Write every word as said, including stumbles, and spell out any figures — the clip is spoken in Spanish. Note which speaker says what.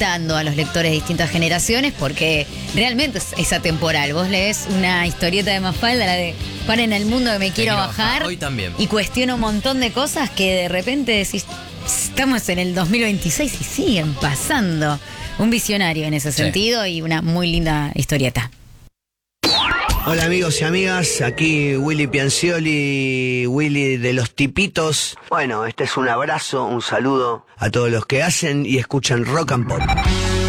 Speaker 1: invitando a los lectores de distintas generaciones porque realmente es, es atemporal. Vos lees una historieta de Mafalda, la de paren el mundo que me quiero,
Speaker 2: quiero
Speaker 1: bajar,
Speaker 2: bajar, hoy también.
Speaker 1: Y cuestiona un montón de cosas que de repente decís, estamos en el dos mil veintiséis y siguen pasando. Un visionario en ese
Speaker 2: Sí.
Speaker 1: sentido y una muy linda historieta.
Speaker 3: Hola amigos y amigas, aquí Willy Piancioli, Willy de los Tipitos. Bueno, este es un abrazo, un saludo a todos los que hacen y escuchan Rock and Pop.